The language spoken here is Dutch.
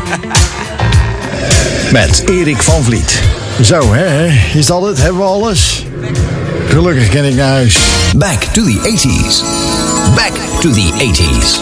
Met Erik van Vliet. Zo, hè? Is dat het? Hebben we alles? Gelukkig ken ik naar huis. Back to the 80s. Back to the 80s.